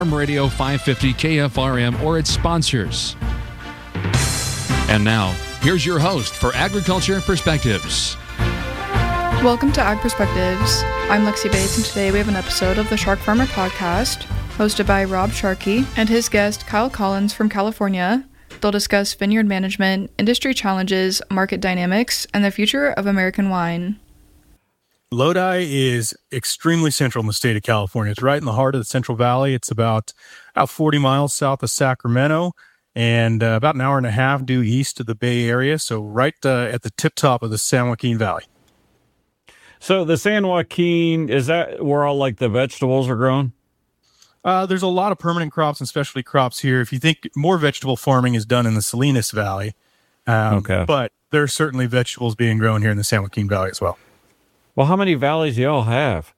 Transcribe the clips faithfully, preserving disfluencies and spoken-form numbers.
Radio five fifty K F R M or its sponsors. And now, here's your host for Agriculture Perspectives. Welcome to Ag Perspectives. I'm Lexi Bates, and today we have an episode of the Shark Farmer Podcast, hosted by Rob Sharkey and his guest Kyle Collins from California. They'll discuss vineyard management, industry challenges, market dynamics, and the future of American wine. Lodi is extremely central in the state of California. It's right in the heart of the Central Valley. It's about, about forty miles south of Sacramento and uh, about an hour and a half due east of the Bay Area, so right uh, at the tip top of the San Joaquin Valley. So the San Joaquin, is that where all like the vegetables are grown? Uh, there's a lot of permanent crops and specialty crops here. If you think more vegetable farming is done in the Salinas Valley, um, okay. but there's certainly vegetables being grown here in the San Joaquin Valley as well. Well, how many valleys do y'all have?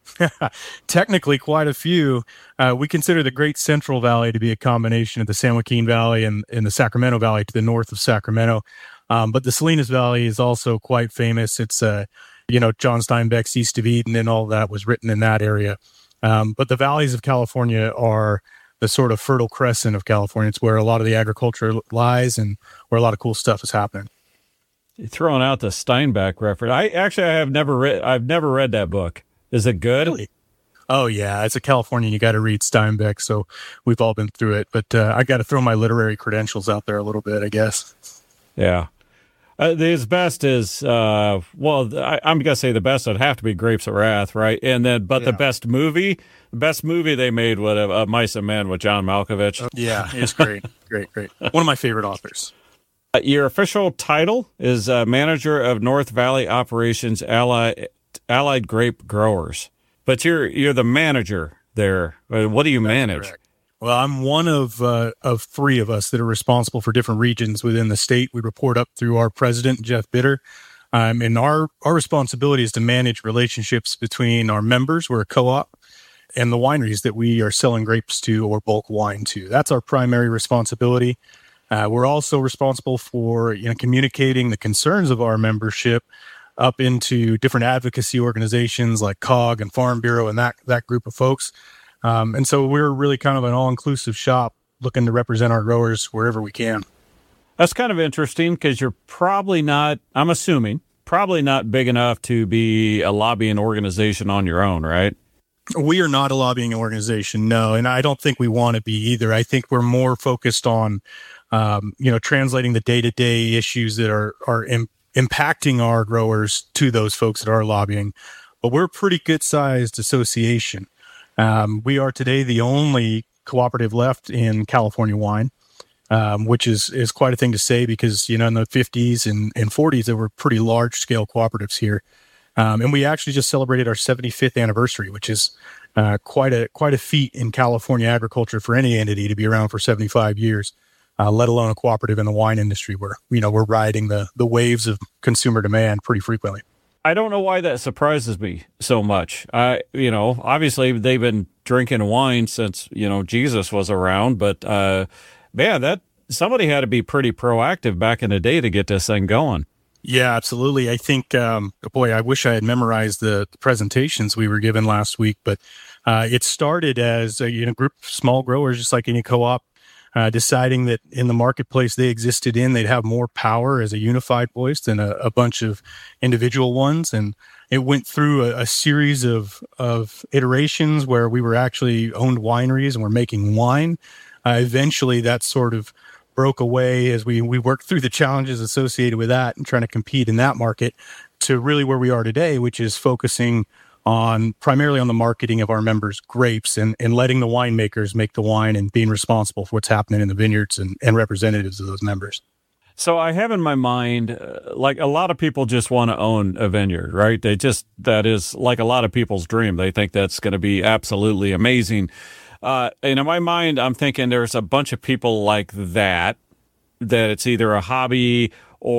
Technically, quite a few. Uh, we consider the Great Central Valley to be a combination of the San Joaquin Valley and, and the Sacramento Valley to the north of Sacramento. Um, but the Salinas Valley is also quite famous. It's, uh, you know, John Steinbeck's East of Eden and all that was written in that area. Um, but the valleys of California are the sort of fertile crescent of California. It's where a lot of the agriculture lies and where a lot of cool stuff is happening. You're throwing out the Steinbeck reference. I actually I have never read. I've never read that book. Is it good? Really? Oh yeah, as a Californian, you got to read Steinbeck. So we've all been through it. But uh, I got to throw my literary credentials out there a little bit, I guess. Yeah, uh, his best is uh, well. I, I'm gonna say the best would have to be Grapes of Wrath, right? And then, but yeah. the best movie, the best movie they made was uh, Mice and Men with John Malkovich. Uh, yeah, it's great, great, great. One of my favorite authors. Your official title is uh, Manager of North Valley Operations Allied, Allied Grape Growers. But you're you're the manager there. What do you That's manage? Correct. Well, I'm one of uh, of three of us that are responsible for different regions within the state. We report up through our president, Jeff Bitter. Um, and our, our responsibility is to manage relationships between our members, we're a co-op, and the wineries that we are selling grapes to or bulk wine to. That's our primary responsibility. Uh, we're also responsible for you know communicating the concerns of our membership up into different advocacy organizations like C O G and Farm Bureau and that that group of folks. Um, and so we're really kind of an all-inclusive shop looking to represent our growers wherever we can. That's kind of interesting because you're probably not, I'm assuming, probably not big enough to be a lobbying organization on your own, right? We are not a lobbying organization, no, and I don't think we want to be either. I think we're more focused on Um, you know, translating the day-to-day issues that are are im- impacting our growers to those folks that are lobbying. But we're a pretty good-sized association. Um, we are today the only cooperative left in California wine, um, which is is quite a thing to say because, you know, in the fifties and, and forties, there were pretty large-scale cooperatives here. Um, and we actually just celebrated our seventy-fifth anniversary, which is uh, quite a quite a feat in California agriculture for any entity to be around for seventy-five years. Uh, let alone a cooperative in the wine industry where, you know, we're riding the, the waves of consumer demand pretty frequently. I don't know why that surprises me so much. I, you know, obviously they've been drinking wine since, you know, Jesus was around, but, uh, man, that somebody had to be pretty proactive back in the day to get this thing going. Yeah, absolutely. I think, um, boy, I wish I had memorized the, the presentations we were given last week, but, uh, it started as a you know, group of small growers, just like any co-op. Uh, deciding that in the marketplace they existed in, they'd have more power as a unified voice than a, a bunch of individual ones. And it went through a, a series of, of iterations where we were actually owned wineries and we're making wine. Uh, eventually that sort of broke away as we, we worked through the challenges associated with that and trying to compete in that market to really where we are today, which is focusing on primarily on the marketing of our members' grapes and, and letting the winemakers make the wine and being responsible for what's happening in the vineyards and, and representatives of those members. So I have in my mind, uh, like a lot of people just want to own a vineyard, right? They just, that is like a lot of people's dream. They think that's going to be absolutely amazing. Uh, and in my mind, I'm thinking there's a bunch of people like that, that it's either a hobby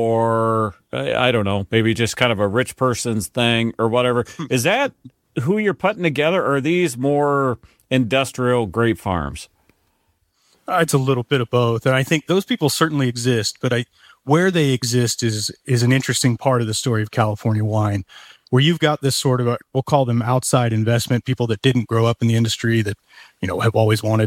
or I don't know, maybe just kind of a rich person's thing or whatever. Is that who you're putting together, or are these more industrial grape farms? Uh, it's a little bit of both. And I think those people certainly exist, but I where they exist is is an interesting part of the story of California wine. where you've got this sort of, a, we'll call them outside investment, people that didn't grow up in the industry that, you know, have always wanted